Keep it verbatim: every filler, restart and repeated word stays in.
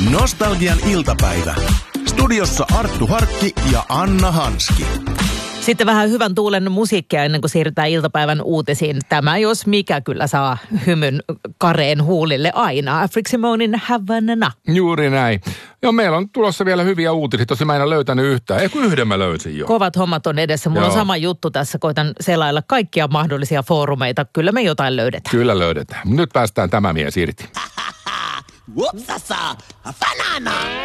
Nostalgian iltapäivä. Studiossa Arttu Harkki ja Anna Hanski. Sitten vähän hyvän tuulen musiikkia ennen kuin siirrytään iltapäivän uutisiin. Tämä jos mikä kyllä saa hymyn kareen huulille aina. Afric Simonin Havana. Juuri näin. Joo, meillä on tulossa vielä hyviä uutisia. Tosi mä en ole löytänyt yhtään. Ei kun yhden mä löysin jo. Kovat hommat on edessä. Mulla Joo. on sama juttu tässä. Koitan selailla kaikkia mahdollisia foorumeita. Kyllä me jotain löydetään. Kyllä löydetään. Nyt päästään tämä mies irti. Whoopsasa, banana.